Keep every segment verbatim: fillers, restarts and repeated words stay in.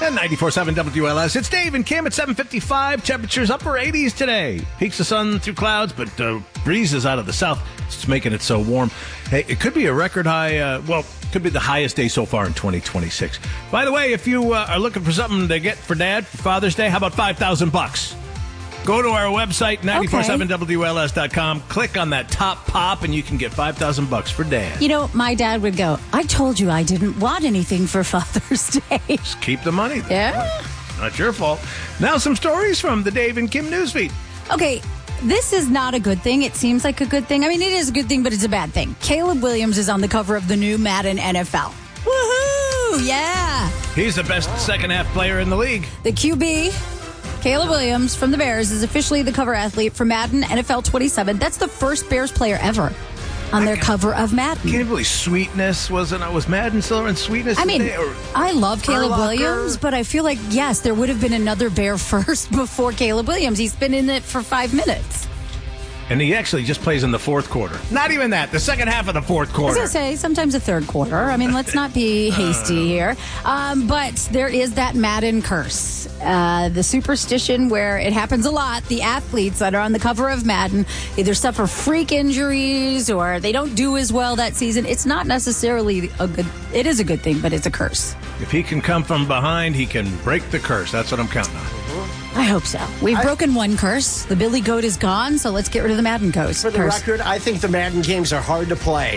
And ninety-four point seven W L S. It's Dave and Kim at seven fifty-five. Temperatures upper eighties today. Peaks of sun through clouds, but uh, breezes out of the south. It's making it so warm. Hey, it could be a record high. Uh, well, could be the highest day so far in twenty twenty-six. By the way, if you uh, are looking for something to get for Dad for Father's Day, how about five thousand bucks? Go to our website, nine four seven W L S dot com. Click on that top pop, and you can get five thousand bucks for Dad. You know, my dad would go, I told you I didn't want anything for Father's Day. Just keep the money. Yeah. Not your fault. Now some stories from the Dave and Kim newsfeed. Okay, this is not a good thing. It seems like a good thing. I mean, it is a good thing, but it's a bad thing. Caleb Williams is on the cover of the new Madden N F L. Woohoo! Yeah. He's the best second-half player in the league. The Q B, Caleb Williams from the Bears, is officially the cover athlete for Madden N F L twenty-seven. That's the first Bears player ever on their cover of Madden. Can't you believe Sweetness wasn't? Was Madden still in Sweetness? I mean, today, or I love Caleb Urlacher? Williams, but I feel like, yes, there would have been another Bear first before Caleb Williams. He's been in it for five minutes. And he actually just plays in the fourth quarter. Not even that. The second half of the fourth I quarter. was going to say, sometimes the third quarter. I mean, let's not be hasty here. Um, but there is that Madden curse. Uh, the superstition where it happens a lot. The athletes that are on the cover of Madden either suffer freak injuries or they don't do as well that season. It's not necessarily a good, it is a good thing, but it's a curse. If he can come from behind, he can break the curse. That's what I'm counting on. I hope so. We've I, broken one curse. The Billy Goat is gone, so let's get rid of the Madden curse. For the curse. record, I think the Madden games are hard to play.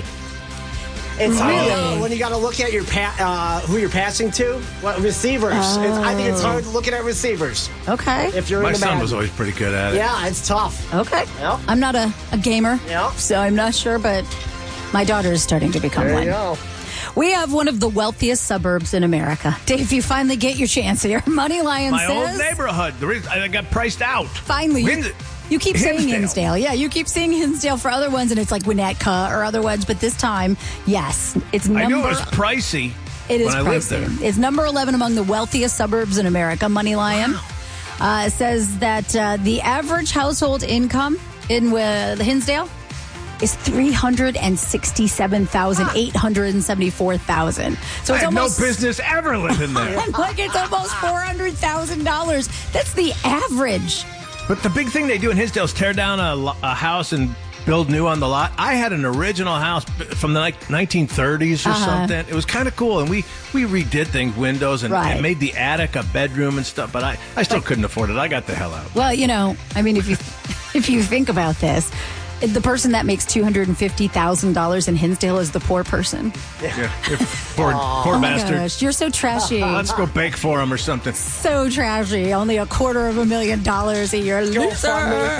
It's Really? uh, when you got to look at your pa- uh, who you're passing to, what receivers. It's, I think it's hard looking at receivers. Okay. If you're My in the son Madden. was always pretty good at it. Yeah, it's tough. Okay. Yep. I'm not a, a gamer, Yep. so I'm not sure, but my daughter is starting to become There one. you go. We have one of the wealthiest suburbs in America. Dave, you finally get your chance here. Money Lion My says... old neighborhood. The reason I got priced out. Finally. You, Hinsdale. you keep saying Hinsdale. Hinsdale. Yeah, you keep saying Hinsdale for other ones, and it's like Winnetka or other ones. But this time, yes, it's number... I knew it was pricey It is when I lived pricey. there. It's number eleven among the wealthiest suburbs in America. Money Lion uh, says that uh, the average household income in uh, Hinsdale is three hundred sixty-seven thousand eight hundred seventy-four dollars. So I it's had almost no business ever living there. like it's almost four hundred thousand dollars. That's the average. But the big thing they do in Hinsdale is tear down a, lo- a house and build new on the lot. I had an original house from the like nineteen thirties or Uh-huh. something. It was kind of cool, and we, we redid things, windows, and, Right. and made the attic a bedroom and stuff. But I, I still couldn't afford it. I got the hell out. Well, you know, I mean, if you if you think about this, the person that makes two hundred fifty thousand dollars in Hinsdale is the poor person. Yeah, poor, poor Oh my bastard. gosh, you're so trashy. Let's go bake for him or something. So trashy. Only a quarter of a million dollars a year. Loser.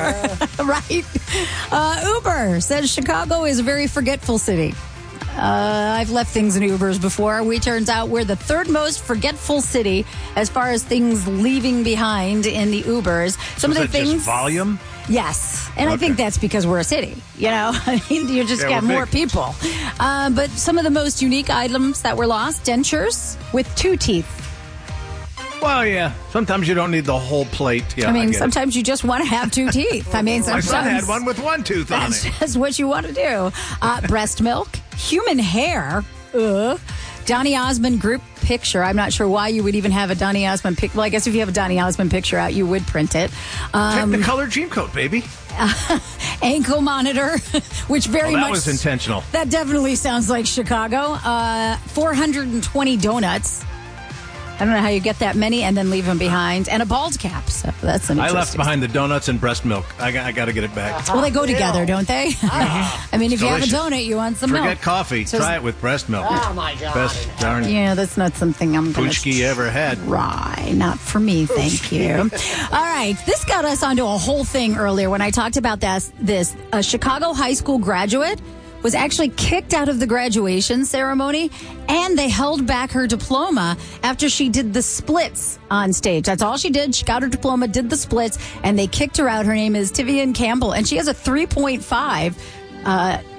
Right? Uh, Uber says Chicago is a very forgetful city. Uh, I've left things in Ubers before. We turns out we're the third most forgetful city as far as things leaving behind in the Ubers. Some Was of the it just things. volume? Yes, and I Okay. think that's because we're a city. You know, I mean, you just Yeah, get we're more big. people. Uh, but some of the most unique items that were lost: dentures with two teeth. Well, yeah. Sometimes you don't need the whole plate. Yeah, I mean, get it. sometimes you just want to have two teeth. I mean, My sometimes son had one with one tooth on that's it. just what you want to do. Uh, breast milk, human hair, ugh. Donny Osmond group picture. I'm not sure why you would even have a Donny Osmond pic. Well, I guess if you have a Donny Osmond picture out, you would print it. Um, Technicolor Dream Coat, baby. ankle monitor, which very Oh, that much was intentional. That definitely sounds like Chicago. Uh, four hundred twenty donuts. I don't know how you get that many and then leave them behind. And a bald cap. So that's an I interesting. left behind the donuts and breast milk. I got, I got to get it back. Well, they go together, don't they? I mean, if you have a Delicious. donut, you want some Forget milk. coffee. So- Try it with breast milk. Oh, my God. Best darn Yeah, that's not something I'm going poochki to ever had. try. Not for me, thank you. All right, this got us onto a whole thing earlier when I talked about this. This a Chicago high school graduate was actually kicked out of the graduation ceremony, and they held back her diploma after she did the splits on stage. That's all she did. She got her diploma, did the splits, and they kicked her out. Her name is Tivian Campbell, and she has a three point five uh,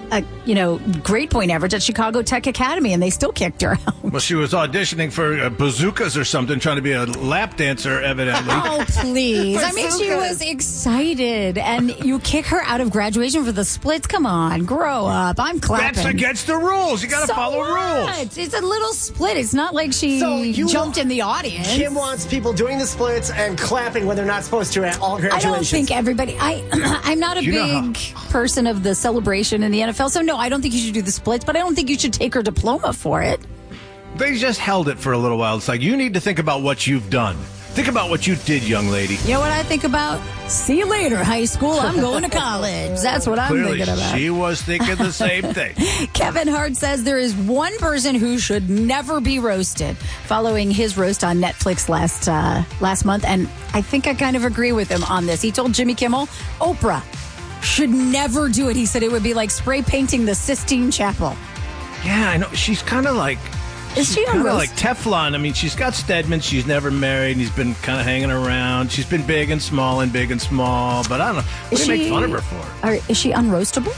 a you know grade point average at Chicago Tech Academy, and they still kicked her out. Well, she was auditioning for uh, bazookas or something, trying to be a lap dancer, evidently. Oh, please. I mean, she was excited, and you kick her out of graduation for the splits? Come on, grow up. I'm clapping. That's against the rules. You got to So follow what? rules. It's a little split. It's not like she So you jumped want- in the audience. Kim wants people doing the splits and clapping when they're not supposed to at all I graduations. don't think everybody. I I'm not a You know big person of the celebration in the N F L, so no, I don't think you should do the splits. But I don't think you should take her diploma for it. They just held it for a little while. It's like, you need to think about what you've done. Think about what you did, young lady. You know what I think about? See you later, high school. I'm going to college. That's what I'm Clearly, thinking about. she was thinking the same thing. Kevin Hart says there is one person who should never be roasted, following his roast on Netflix last uh, last month, and I think I kind of agree with him on this. He told Jimmy Kimmel, Oprah should never do it. He said it would be like spray painting the Sistine Chapel. Yeah, I know. She's kind of like... Is she on kind of roast? like Teflon. I mean, she's got Stedman. She's never married. And he's been kind of hanging around. She's been big and small and big and small. But I don't know. What Is do you she- make fun of her for? Or is she unroastable?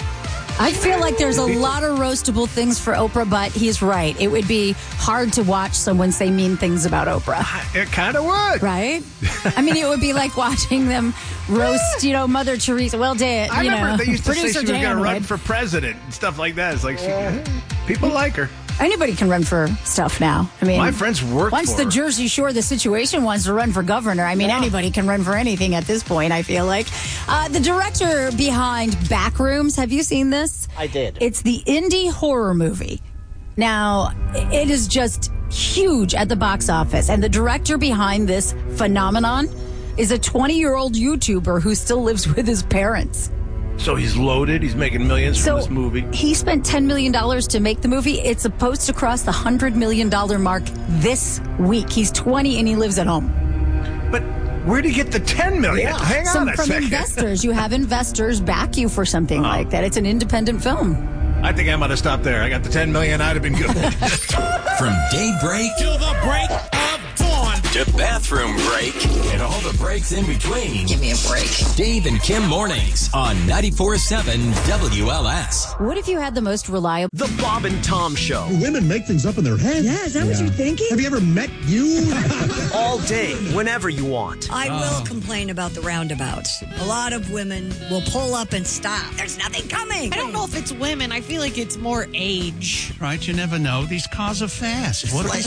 I feel like there's a lot of roastable things for Oprah, but he's right. It would be hard to watch someone say mean things about Oprah. It kind of would. Right? I mean, it would be like watching them roast, you know, Mother Teresa. Well, Dan, I you remember know, they used to say producer she was going Dan to run would. for president and stuff like that. It's like, she, people like her. Anybody can run for stuff now. I mean, My friends work once for the her. Jersey Shore, the situation wants to run for governor. I mean, anybody can run for anything at this point, I feel like. Uh, the director behind Backrooms, have you seen this? I did. It's the indie horror movie. Now, it is just huge at the box office. And the director behind this phenomenon is a twenty-year-old YouTuber who still lives with his parents. So he's loaded. He's making millions So from this movie. he spent ten million dollars to make the movie. It's supposed to cross the one hundred million dollars mark this week. He's twenty and he lives at home. But where'd he get the ten million? Yeah. Hang on Some a from second. investors. You have investors back you for something like that. It's an independent film. I think I might have stopped there. I got the ten million. I'd have been good. From daybreak To the break of dawn. to bathroom break and all the breaks in between. Give me a break. Dave and Kim mornings on ninety-four point seven W L S. What if you had the most reliable... The Bob and Tom Show. Women make things up in their head. Yeah, is that what you're thinking? Have you ever met you? All day, whenever you want. I will complain about the roundabouts. A lot of women will pull up and stop. There's nothing coming. I don't know if it's women. I feel like it's more age. Right? You never know. These cars are fast. What They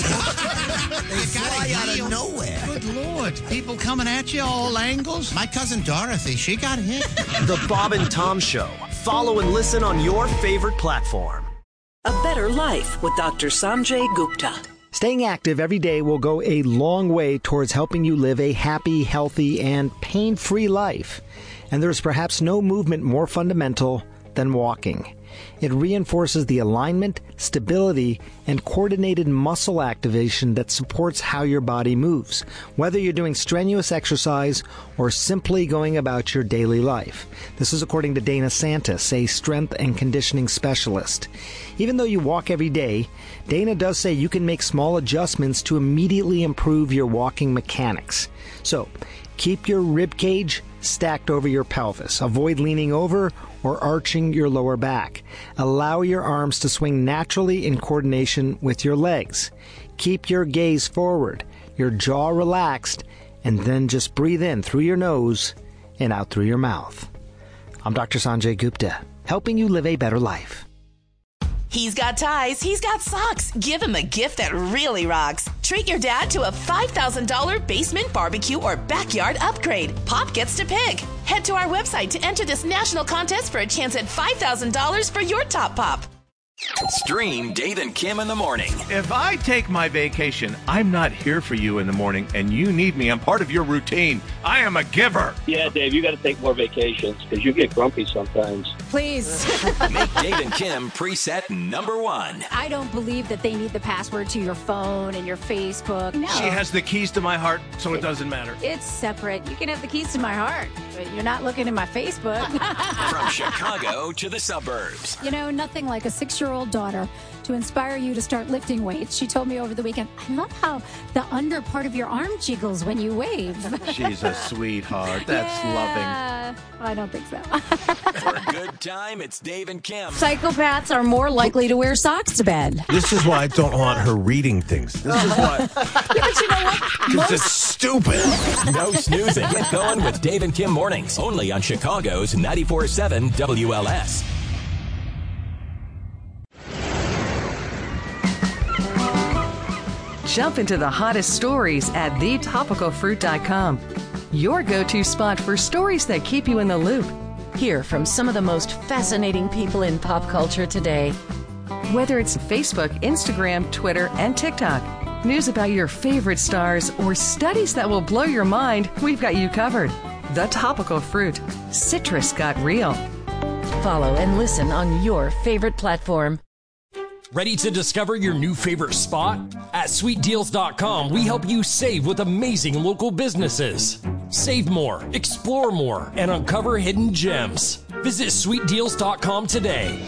fly out of nowhere. Good Lord. People coming at you all angles. My cousin Dorothy, she got hit. The Bob and Tom Show. Follow and listen on your favorite platform. A Better Life with Doctor Sanjay Gupta. Staying active every day will go a long way towards helping you live a happy, healthy, and pain-free life. And there's perhaps no movement more fundamental than walking. It reinforces the alignment, stability, and coordinated muscle activation that supports how your body moves, whether you're doing strenuous exercise or simply going about your daily life. This is according to Dana Santis, a strength and conditioning specialist. Even though you walk every day, Dana does say you can make small adjustments to immediately improve your walking mechanics. So, keep your rib cage stacked over your pelvis. Avoid leaning over or arching your lower back. Allow your arms to swing naturally in coordination with your legs. Keep your gaze forward, your jaw relaxed, and then just breathe in through your nose and out through your mouth. I'm Doctor Sanjay Gupta, helping you live a better life. He's got ties, he's got socks. Give him a gift that really rocks. Treat your dad to a five thousand dollars basement barbecue or backyard upgrade. Pop gets to pick. Head to our website to enter this national contest for a chance at five thousand dollars for your top pop. Stream Dave and Kim in the morning. If I take my vacation, I'm not here for you in the morning, and you need me. I'm part of your routine. I am a giver. Yeah, Dave, you got to take more vacations because you get grumpy sometimes. Please. Make Dave and Kim preset number one. I don't believe that they need the password to your phone and your Facebook. No. She has the keys to my heart, so it doesn't matter. It's separate. You can have the keys to my heart, but you're not looking at my Facebook. From Chicago to the suburbs. You know, nothing like a six-year-old daughter to inspire you to start lifting weights. She told me over the weekend, I love how the under part of your arm jiggles when you wave. She's a sweetheart. That's yeah, loving. Uh, I don't think so. For a good time, it's Dave and Kim. Psychopaths are more likely to wear socks to bed. This is why I don't want her reading things. This is why. Yeah, but you know what? Because Most- it's stupid. No snoozing. Get going with Dave and Kim mornings. Only on Chicago's ninety-four point seven W L S. Jump into the hottest stories at the topical fruit dot com. Your go-to spot for stories that keep you in the loop. Hear from some of the most fascinating people in pop culture today. Whether it's Facebook, Instagram, Twitter, and TikTok, news about your favorite stars, or studies that will blow your mind, we've got you covered. The Topical Fruit. Citrus got real. Follow and listen on your favorite platform. Ready to discover your new favorite spot? At sweet deals dot com, we help you save with amazing local businesses. Save more, explore more, and uncover hidden gems. Visit sweet deals dot com today.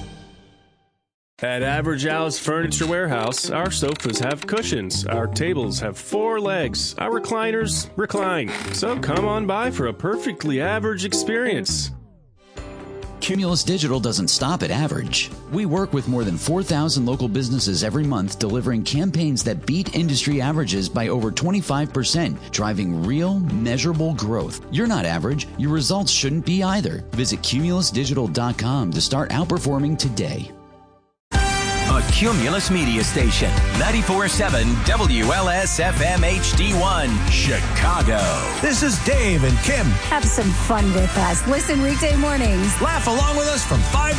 At Average Al's Furniture Warehouse, our sofas have cushions, our tables have four legs, our recliners recline. So come on by for a perfectly average experience. Cumulus Digital doesn't stop at average. We work with more than four thousand local businesses every month, delivering campaigns that beat industry averages by over twenty-five percent, driving real, measurable growth. You're not average. Your results shouldn't be either. Visit cumulus digital dot com to start outperforming today. A Cumulus Media Station, ninety-four point seven W L S F M H D one, Chicago. This is Dave and Kim. Have some fun with us. Listen weekday mornings. Laugh along with us from five